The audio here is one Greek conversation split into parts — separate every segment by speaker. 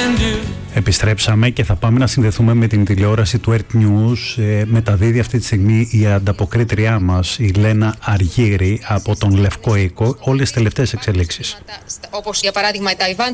Speaker 1: Επιστρέψαμε και θα πάμε να συνδεθούμε με την τηλεόραση του Earth News. Μεταδίδει αυτή τη στιγμή η ανταποκρίτριά μας, η Λένα Αργύρη, από τον Λευκό Οίκο, όλες τις τελευταίες εξελίξεις.
Speaker 2: Όπως για παράδειγμα η Ταϊβάν,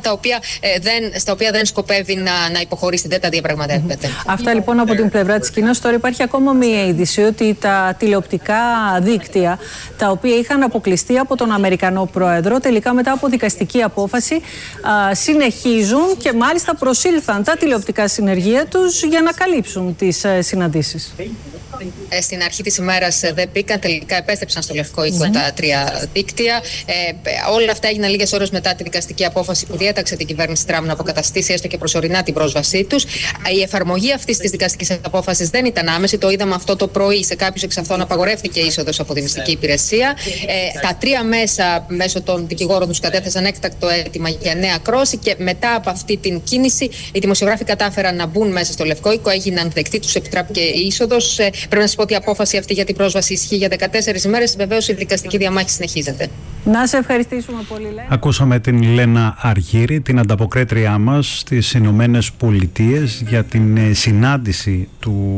Speaker 2: στα οποία δεν σκοπεύει να υποχωρήσει, δεν τα διαπραγματεύεται. Αυτά λοιπόν από την πλευρά της Κίνας. Τώρα υπάρχει ακόμα μία είδηση ότι τα τηλεοπτικά δίκτυα, τα οποία είχαν αποκλειστεί από τον Αμερικανό Πρόεδρο, τελικά μετά από δικαστική απόφαση συνεχίζουν και μάλιστα προσήλθαν τα τηλεοπτικά συνεργεία τους για να καλύψουν τις συναντήσεις. Στην αρχή της ημέρας δεν πήγαν, τελικά επέστρεψαν στο Λευκό Οίκο τα τρία δίκτυα. Όλα αυτά έγιναν λίγες ώρες μετά τη δικαστική απόφαση που διέταξε την κυβέρνηση Τραμπ να αποκαταστήσει έστω και προσωρινά την πρόσβασή τους. Η εφαρμογή αυτής της δικαστικής απόφασης δεν ήταν άμεση. Το είδαμε αυτό το πρωί. Σε κάποιους εξ αυτών απαγορεύτηκε η είσοδος από τη μυστική υπηρεσία. Τα τρία μέσα, μέσω των δικηγόρων τους, κατέθεσαν έκτακτο αίτημα για νέα ακρόαση και μετά από αυτή την κίνηση οι δημοσιογράφοι κατάφεραν να μπουν μέσα στο Λευκό Οίκο, έγιναν δεκτοί, τους επιτράπηκε η είσοδος. Πρέπει να σας πω ότι η απόφαση αυτή για την πρόσβαση ισχύει για 14 ημέρες. Βεβαίως η δικαστική διαμάχη συνεχίζεται. Να σε ευχαριστήσουμε πολύ, Λένα.
Speaker 1: Ακούσαμε την Λένα Αργύρη, την ανταποκρίτριά μας στις Ηνωμένες Πολιτείες, για την συνάντηση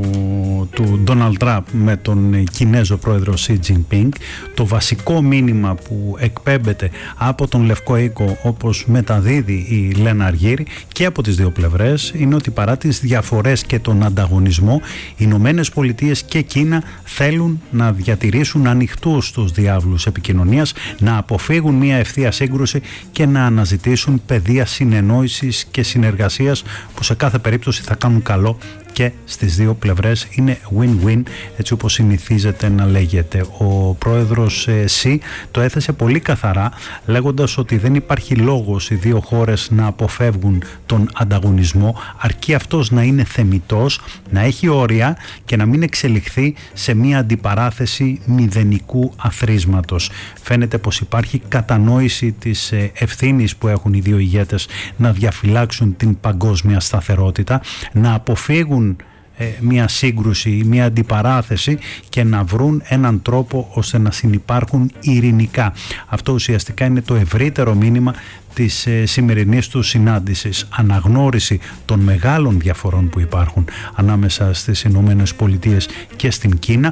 Speaker 1: του Ντόναλντ Τραμπ με τον Κινέζο πρόεδρο Σι Τζινπίνγκ. Το βασικό μήνυμα που εκπέμπεται από τον Λευκό Οίκο, όπως μεταδίδει η Λένα Αργύρη και από τις δύο πλευρές, είναι ότι παρά τις διαφορές και τον ανταγωνισμό, οι Ηνωμένες Πολιτείες και Κίνα θέλουν να διατηρήσουν ανοιχτούς τους διάβλους επικοινωνίας, να αποφύγουν μια ευθεία σύγκρουση και να αναζητήσουν πεδία συνεννόησης και συνεργασίας που σε κάθε περίπτωση θα κάνουν καλό και στις δύο πλευρές. Είναι win-win, έτσι όπως συνηθίζεται να λέγεται. Ο πρόεδρος Σι το έθεσε πολύ καθαρά, λέγοντας ότι δεν υπάρχει λόγος οι δύο χώρες να αποφεύγουν τον ανταγωνισμό, αρκεί αυτός να είναι θεμιτός, να έχει όρια και να μην εξελιχθεί σε μια αντιπαράθεση μηδενικού αθροίσματος. Φαίνεται πως υπάρχει κατανόηση της ευθύνης που έχουν οι δύο ηγέτες να διαφυλάξουν την παγκόσμια σταθερότητα, να αποφύγουν μια σύγκρουση ή μια αντιπαράθεση και να βρουν έναν τρόπο ώστε να συνυπάρχουν ειρηνικά. Αυτό ουσιαστικά είναι το ευρύτερο μήνυμα της σημερινής του συνάντησης. Αναγνώριση των μεγάλων διαφορών που υπάρχουν ανάμεσα στις Ηνωμένες Πολιτείες και στην Κίνα,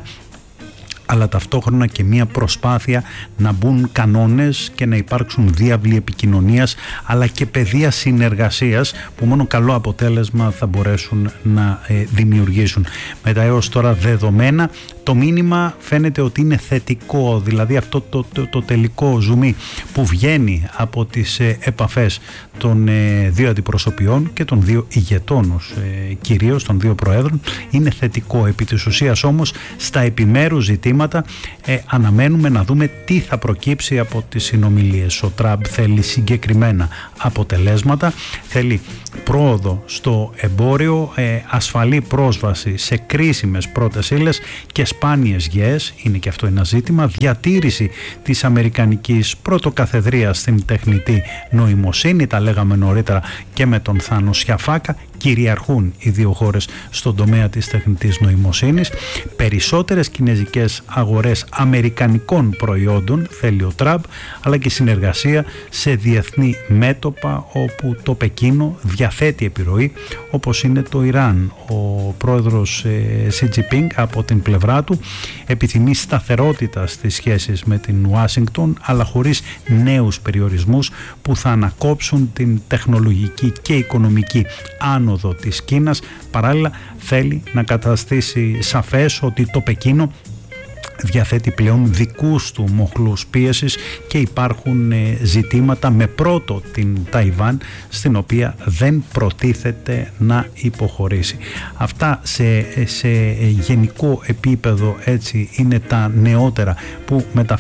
Speaker 1: αλλά ταυτόχρονα και μια προσπάθεια να μπουν κανόνες και να υπάρξουν διάβλοι επικοινωνίας, αλλά και πεδία συνεργασίας που μόνο καλό αποτέλεσμα θα μπορέσουν να δημιουργήσουν. Με τα έως τώρα δεδομένα, το μήνυμα φαίνεται ότι είναι θετικό, δηλαδή αυτό το τελικό ζουμί που βγαίνει από τις επαφές των δύο αντιπροσωπιών και των δύο ηγετών, κυρίως των δύο προέδρων, είναι θετικό. Επί της ουσίας όμως, στα επιμέρους ζητήματα αναμένουμε να δούμε τι θα προκύψει από τις συνομιλίες. Ο Τραμπ θέλει συγκεκριμένα αποτελέσματα, θέλει πρόοδο στο εμπόριο, ασφαλή πρόσβαση σε κρίσιμες πρώτες ύλες και σπάνιες γεές, είναι και αυτό ένα ζήτημα, διατήρηση της αμερικανικής πρωτοκαθεδρίας στην τεχνητή νοημοσύνη, τα λέγαμε νωρίτερα και με τον Θάνο Σιαφάκα, κυριαρχούν οι δύο χώρες στον τομέα της τεχνητής νοημοσύνης. Περισσότερες κινέζικες αγορές αμερικανικών προϊόντων θέλει ο Τραμπ, αλλά και συνεργασία σε διεθνή μέτωπα όπου το Πεκίνο διαθέτει επιρροή, όπως είναι το Ιράν. Ο πρόεδρος Σι Τζινπίνγκ από την πλευρά του επιθυμεί σταθερότητα στις σχέσεις με την Ουάσιγκτον, αλλά χωρίς νέους περιορισμούς που θα ανακόψουν την τεχνολογική και οικονομική άνοδο της Κίνας. Παράλληλα θέλει να καταστήσει σαφές ότι το Πεκίνο διαθέτει πλέον δικούς του μοχλούς πίεσης και υπάρχουν ζητήματα, με πρώτο την Ταϊβάν, στην οποία δεν προτίθεται να υποχωρήσει. Αυτά σε γενικό επίπεδο, έτσι είναι τα νεότερα που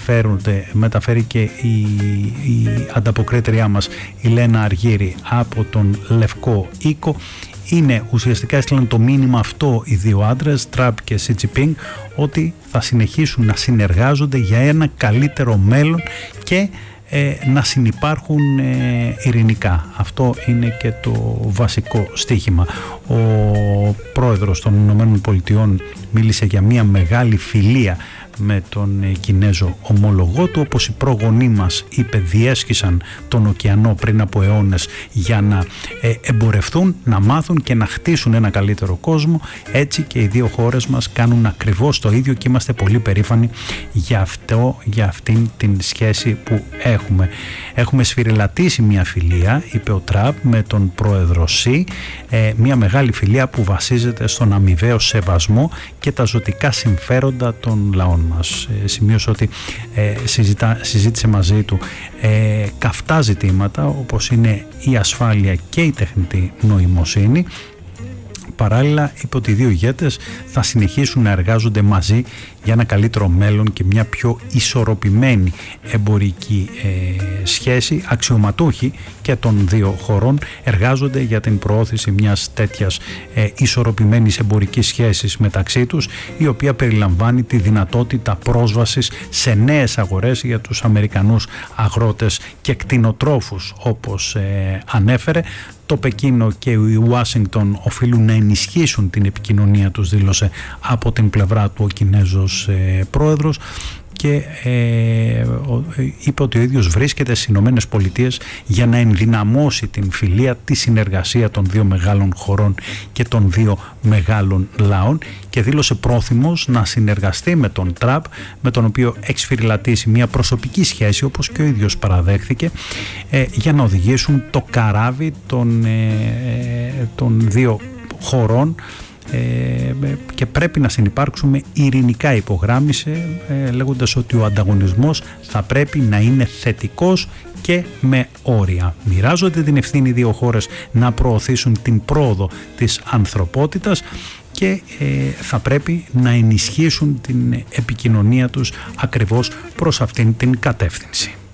Speaker 1: μεταφέρει και η ανταποκρίτριά μας η Λένα Αργύρη από τον Λευκό Οίκο. Είναι ουσιαστικά, έστειλαν το μήνυμα αυτό οι δύο άντρες, Τραμπ και Σι Τζινπίνγκ, ότι θα συνεχίσουν να συνεργάζονται για ένα καλύτερο μέλλον και να συνυπάρχουν ειρηνικά. Αυτό είναι και το βασικό στίχημα. Ο πρόεδρος των Ηνωμένων Πολιτειών μίλησε για μια μεγάλη φιλία με τον Κινέζο ομολογό του, όπως οι προγονείς μας, είπε, διέσχισαν τον ωκεανό πριν από αιώνες για να εμπορευτούν, να μάθουν και να χτίσουν ένα καλύτερο κόσμο. Έτσι και οι δύο χώρες μας κάνουν ακριβώς το ίδιο και είμαστε πολύ περήφανοι για αυτήν την σχέση που έχουμε. Έχουμε σφυριλατήσει μια φιλία, είπε ο Τραμπ, με τον πρόεδρο Σι, μια μεγάλη φιλία που βασίζεται στον αμοιβαίο σεβασμό και τα ζωτικά συμφέροντα των λαών μας. Σημείωσε ότι συζήτησε μαζί του καυτά ζητήματα όπως είναι η ασφάλεια και η τεχνητή νοημοσύνη. Παράλληλα, είπε ότι οι δύο ηγέτες θα συνεχίσουν να εργάζονται μαζί για ένα καλύτερο μέλλον και μια πιο ισορροπημένη εμπορική σχέση. Αξιωματούχοι και των δύο χωρών εργάζονται για την προώθηση μιας τέτοιας ισορροπημένης εμπορικής σχέσης μεταξύ τους, η οποία περιλαμβάνει τη δυνατότητα πρόσβασης σε νέες αγορές για τους Αμερικανούς αγρότες και κτηνοτρόφους, όπως ανέφερε. Το Πεκίνο και η Ουάσιγκτον οφείλουν να ενισχύσουν την επικοινωνία τους, δήλωσε από την πλευρά του ο Κινέζος πρόεδρος, και είπε ότι ο ίδιος βρίσκεται στις Ηνωμένες Πολιτείες για να ενδυναμώσει την φιλία, τη συνεργασία των δύο μεγάλων χωρών και των δύο μεγάλων λαών, και δήλωσε πρόθυμος να συνεργαστεί με τον Τραμπ, με τον οποίο έχει σφυριλατήσει μια προσωπική σχέση, όπως και ο ίδιος παραδέχθηκε, για να οδηγήσουν το καράβι των δύο χωρών, και πρέπει να συνυπάρξουμε ειρηνικά, υπογράμμισε, λέγοντας ότι ο ανταγωνισμός θα πρέπει να είναι θετικός και με όρια. Μοιράζονται την ευθύνη δύο χώρες να προωθήσουν την πρόοδο της ανθρωπότητας και θα πρέπει να ενισχύσουν την επικοινωνία τους ακριβώς προς αυτήν την κατεύθυνση.